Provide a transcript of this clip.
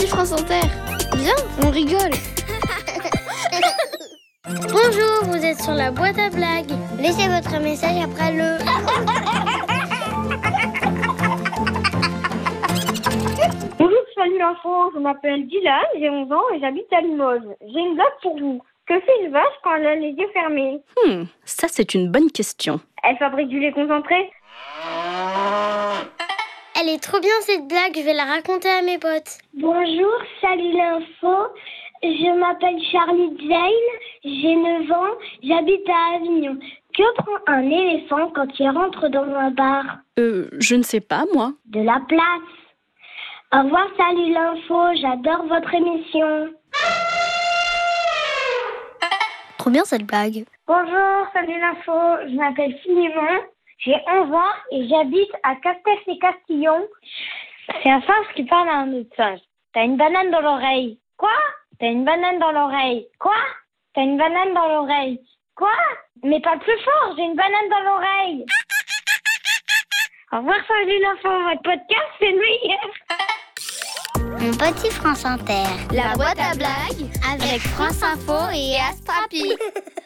petit France Inter. Viens, on rigole. Bonjour, vous êtes sur la boîte à blagues. Laissez votre message après le... Bonjour, salut l'info, je m'appelle Dylan, j'ai 11 ans et j'habite à Limoges. J'ai une blague pour vous. Que fait une vache quand elle a les yeux fermés? Ça c'est une bonne question. Elle fabrique du lait concentré. Elle est trop bien cette blague, je vais la raconter à mes potes. Bonjour, salut l'info. Je m'appelle Charlie Jane, j'ai 9 ans, j'habite à Avignon. Que prend un éléphant quand il rentre dans un bar? Je ne sais pas, moi. De la place. Au revoir, salut l'info, j'adore votre émission. Trop bien cette blague. Bonjour, salut l'info, je m'appelle Philémon, j'ai 11 ans et j'habite à Castès-et-Castillon. C'est un singe qui parle à un autre singe. T'as une banane dans l'oreille. Quoi? T'as une banane dans l'oreille. Quoi? T'as une banane dans l'oreille. Quoi? Mais pas plus fort, j'ai une banane dans l'oreille. Au revoir, salut l'info, votre podcast c'est le meilleur. Mon petit France Inter. La boîte à blagues avec France Info et Astrapi.